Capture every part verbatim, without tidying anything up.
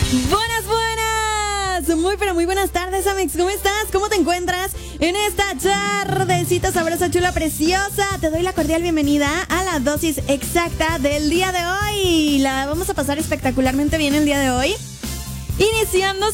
Buenas, buenas. Muy, pero muy buenas tardes, Amix. ¿Cómo estás? ¿Cómo te encuentras en esta tardecita sabrosa, chula, preciosa? Te doy la cordial bienvenida a la dosis exacta del día de hoy. La vamos a pasar espectacularmente bien el día de hoy. Iniciando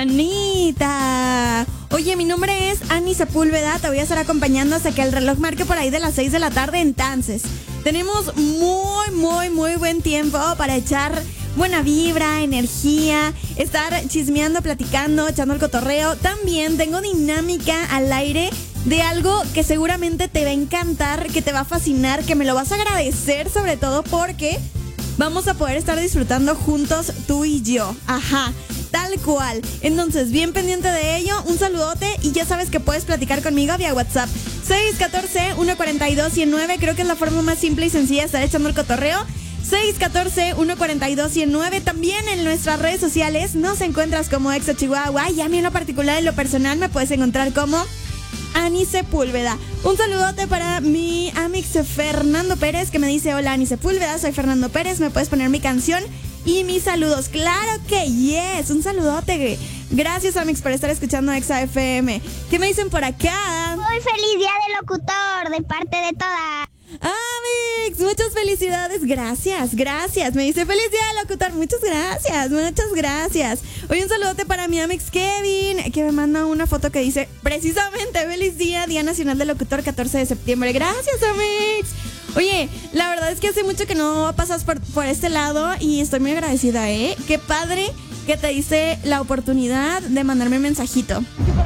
semanita. Oye, mi nombre es Ani Sepúlveda. Te voy a estar acompañando hasta que el reloj marque por ahí de las seis de la tarde. Entonces, tenemos muy, muy, muy buen tiempo para echar buena vibra, energía, estar chismeando, platicando, echando el cotorreo. También tengo dinámica al aire de algo que seguramente te va a encantar, que te va a fascinar, que me lo vas a agradecer, sobre todo porque vamos a poder estar disfrutando juntos tú y yo. Ajá, tal cual. Entonces, bien pendiente de ello, un saludote y ya sabes que puedes platicar conmigo vía WhatsApp. seis uno cuatro, uno cuatro dos, uno cero nueve, creo que es la forma más simple y sencilla de estar echando el cotorreo. seis uno cuatro, uno cuatro dos, uno cero nueve. También en nuestras redes sociales nos encuentras como Exa Chihuahua. Y a mí en lo particular, en lo personal, me puedes encontrar como Ani Sepúlveda. Un saludote para mi amix Fernando Pérez, que me dice: hola Ani Sepúlveda, soy Fernando Pérez, me puedes poner mi canción y mis saludos. Claro que yes, un saludote. Gracias, amix, por estar escuchando Exa F M. ¿Qué me dicen por acá? Muy feliz día del locutor de parte de todas. Amix, muchas felicidades, gracias, gracias. Me dice: feliz día del locutor, muchas gracias, muchas gracias. Hoy un saludote para mi amix Kevin, que me manda una foto que dice precisamente: feliz día, Día Nacional del Locutor, catorce de septiembre. Gracias, amix. Oye, la verdad es que hace mucho que no pasas por, por este lado y estoy muy agradecida, ¿eh? Qué padre que te hice la oportunidad de mandarme un mensajito.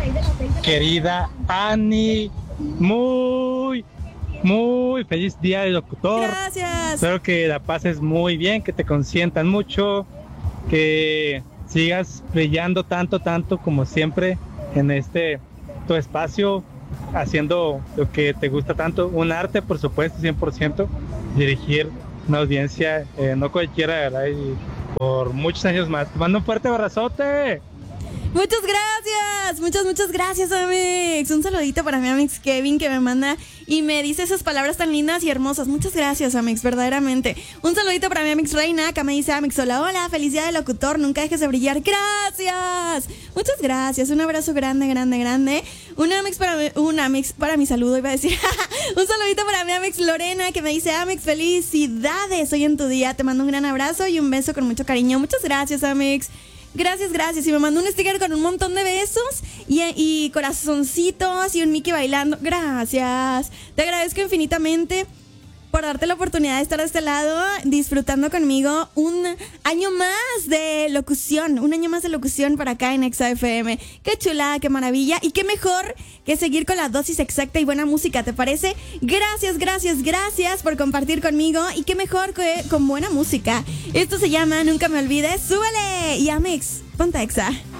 Querida Ani, muy... Muy feliz día del locutor. Gracias. Espero que la pases muy bien, que te consientan mucho, que sigas brillando tanto, tanto como siempre en este tu espacio, haciendo lo que te gusta tanto, un arte, por supuesto, cien por ciento, dirigir una audiencia, eh, no cualquiera, ¿verdad? Y por muchos años más. Te mando un fuerte abrazote. Muchas gracias, muchas, muchas gracias, amix. Un saludito para mi amix Kevin, que me manda y me dice esas palabras tan lindas y hermosas. Muchas gracias, amix, verdaderamente. Un saludito para mi amix Reina, que me dice: amix, hola, hola, feliz día del locutor, nunca dejes de brillar. Gracias, muchas gracias. Un abrazo grande, grande, grande. Un amix para mi, un amix para mi saludo, iba a decir. Un saludito para mi amix Lorena, que me dice: amix, felicidades hoy en tu día. Te mando un gran abrazo y un beso con mucho cariño. Muchas gracias, amix. Gracias, gracias. Y me mandó un sticker con un montón de besos y, y corazoncitos y un Mickey bailando. Gracias. Te agradezco infinitamente por darte la oportunidad de estar de este lado disfrutando conmigo un año más de locución, un año más de locución para acá en Exa F M. Qué chulada, qué maravilla y qué mejor que seguir con la dosis exacta y buena música, ¿te parece? Gracias, gracias, gracias por compartir conmigo y qué mejor que con buena música. Esto se llama Nunca Me Olvides. ¡Súbele! Y Amix, ponte Exa.